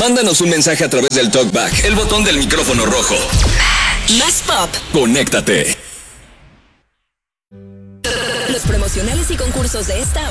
Mándanos un mensaje a través del TalkBack, el botón del micrófono rojo. Más pop. Conéctate. Los promocionales y concursos de esta